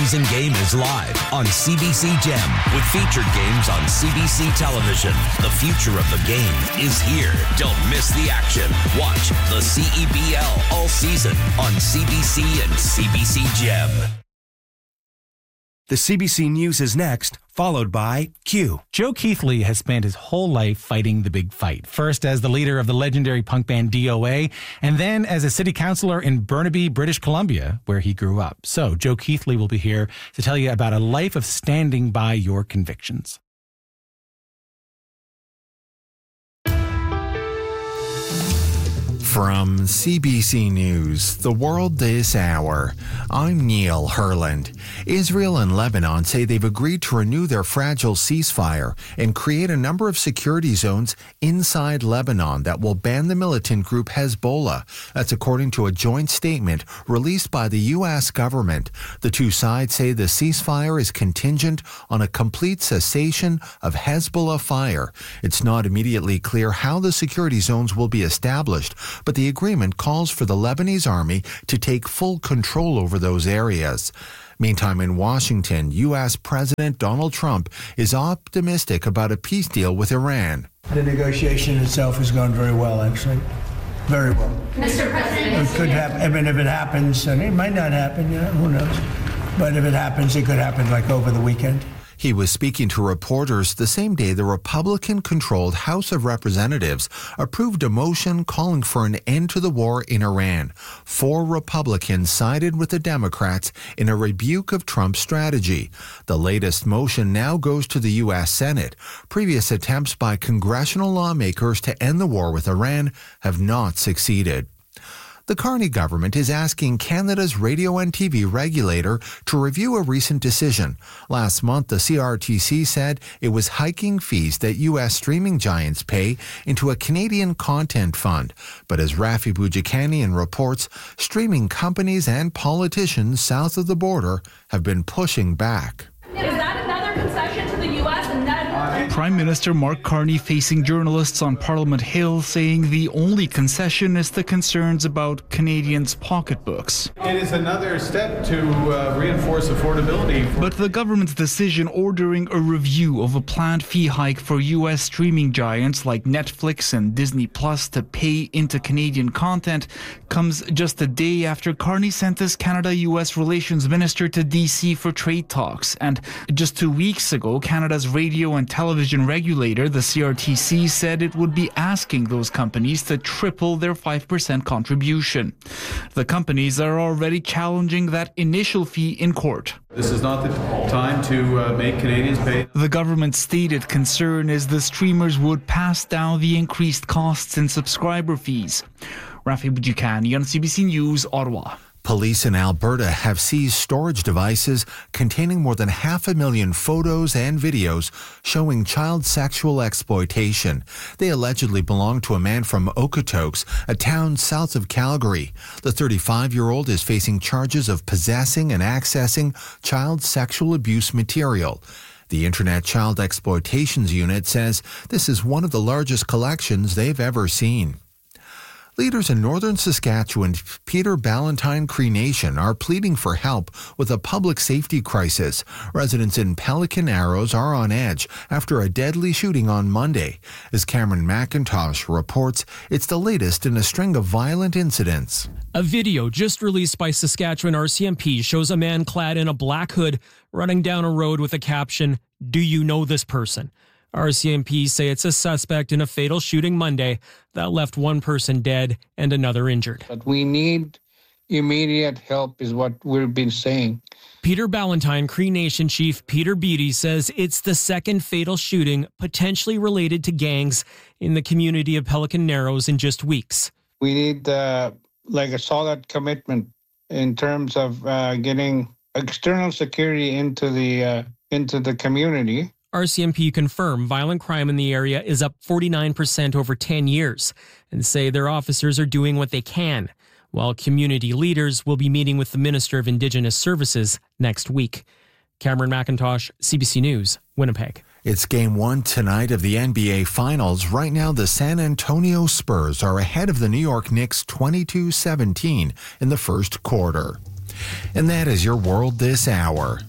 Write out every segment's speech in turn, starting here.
season game is live on CBC Gem with featured games on CBC television. The future of the game is here. Don't miss the action. Watch the CEBL all season on CBC and CBC Gem. The CBC News is next, followed by Q. Joe Keithley has spent his whole life fighting the big fight. First as the leader of the legendary punk band DOA, and then as a city councillor in Burnaby, British Columbia, where he grew up. So Joe Keithley will be here to tell you about a life of standing by your convictions. From CBC News, The World This Hour, I'm Neil Herland. Israel and Lebanon say they've agreed to renew their fragile ceasefire and create a number of security zones inside Lebanon that will ban the militant group Hezbollah. That's according to a joint statement released by the U.S. government. The two sides say the ceasefire is contingent on a complete cessation of Hezbollah fire. It's not immediately clear how the security zones will be established, but the agreement calls for the Lebanese army to take full control over those areas. Meantime, in Washington, U.S. President Donald Trump is optimistic about a peace deal with Iran. The negotiation itself has gone very well, actually. Very well. Mr. President, it could happen. I mean, if it happens, and it might not happen, who knows? But if it happens, it could happen like over the weekend. He was speaking to reporters the same day the Republican-controlled House of Representatives approved a motion calling for an end to the war in Iran. 4 Republicans sided with the Democrats in a rebuke of Trump's strategy. The latest motion now goes to the U.S. Senate. Previous attempts by congressional lawmakers to end the war with Iran have not succeeded. The Carney government is asking Canada's radio and TV regulator to review a recent decision. Last month, the CRTC said it was hiking fees that U.S. streaming giants pay into a Canadian content fund. But as Rafi Boudjikanian reports, streaming companies and politicians south of the border have been pushing back. is that another concession to the U.S. and then... Prime Minister Mark Carney facing journalists on Parliament Hill, saying the only concession is the concerns about Canadians' pocketbooks. It is another step to reinforce affordability. But the government's decision ordering a review of a planned fee hike for U.S. streaming giants like Netflix and Disney Plus to pay into Canadian content comes just a day after Carney sent his Canada-U.S. relations minister to D.C. for trade talks. And just 2 weeks ago, Canada's radio and television regulator, the CRTC, said it would be asking those companies to triple their 5% contribution. The companies are already challenging that initial fee in court. This is not the time to make Canadians pay. The government's stated concern is the streamers would pass down the increased costs in subscriber fees. Rafi Boudjikanian on CBC News, Ottawa. Police in Alberta have seized storage devices containing more than 500,000 photos and videos showing child sexual exploitation. They allegedly belong to a man from Okotoks, a town south of Calgary. The 35-year-old is facing charges of possessing and accessing child sexual abuse material. The Internet Child Exploitations Unit says this is one of the largest collections they've ever seen. Leaders in northern Saskatchewan, Peter Ballantyne Cree Nation, are pleading for help with a public safety crisis. Residents in Pelican Arrows are on edge after a deadly shooting on Monday. As Cameron McIntosh reports, it's the latest in a string of violent incidents. A video just released by Saskatchewan RCMP shows a man clad in a black hood running down a road with a caption, "Do you know this person?" RCMP say it's a suspect in a fatal shooting Monday that left one person dead and another injured. But we need immediate help is what we've been saying. Peter Ballantyne Cree Nation Chief Peter Beattie says it's the second fatal shooting potentially related to gangs in the community of Pelican Narrows in just weeks. We need a solid commitment in terms of getting external security into the community. RCMP confirm violent crime in the area is up 49% over 10 years and say their officers are doing what they can, while community leaders will be meeting with the Minister of Indigenous Services next week. Cameron McIntosh, CBC News, Winnipeg. It's Game 1 tonight of the NBA Finals. Right now, the San Antonio Spurs are ahead of the New York Knicks 22-17 in the first quarter. And that is your World This Hour.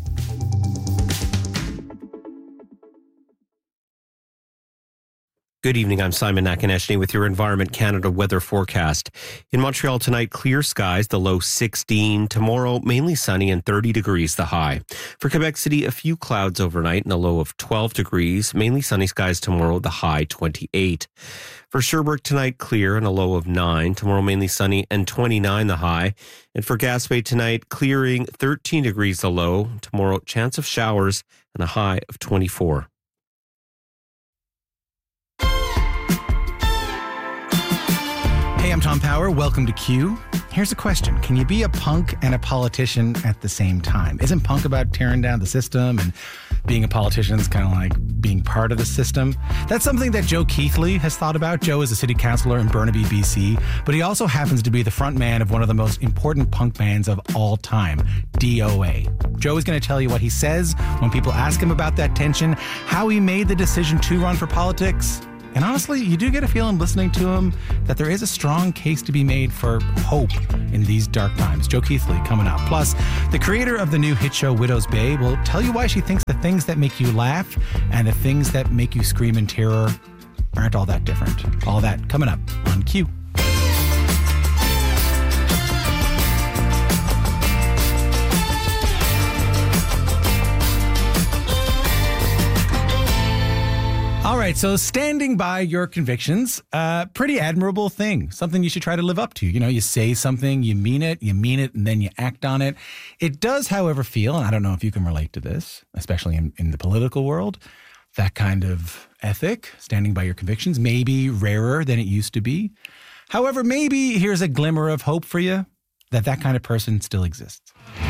Good evening, I'm Simon Nakaneshny with your Environment Canada weather forecast. In Montreal tonight, clear skies, the low 16. Tomorrow, mainly sunny and 30 degrees, the high. For Quebec City, a few clouds overnight and a low of 12 degrees. Mainly sunny skies tomorrow, the high 28. For Sherbrooke tonight, clear and a low of 9. Tomorrow, mainly sunny and 29, the high. And for Gaspé tonight, clearing 13 degrees, the low. Tomorrow, chance of showers and a high of 24. Hey, I'm Tom Power. Welcome to Q. Here's a question. Can you be a punk and a politician at the same time? Isn't punk about tearing down the system, and being a politician is kind of like being part of the system? That's something that Joe Keithley has thought about. Joe is a city councillor in Burnaby, BC, but he also happens to be the front man of one of the most important punk bands of all time, DOA. Joe is going to tell you what he says when people ask him about that tension, how he made the decision to run for politics. And honestly, you do get a feeling listening to him that there is a strong case to be made for hope in these dark times. Joe Keithley coming up. Plus, the creator of the new hit show Widow's Bay will tell you why she thinks the things that make you laugh and the things that make you scream in terror aren't all that different. All that coming up on Q. All right, so standing by your convictions, pretty admirable thing, something you should try to live up to. You know, you say something, you mean it, and then you act on it. It does, however, feel, and I don't know if you can relate to this, especially in the political world, that kind of ethic, standing by your convictions, may be rarer than it used to be. However, maybe here's a glimmer of hope for you, that kind of person still exists.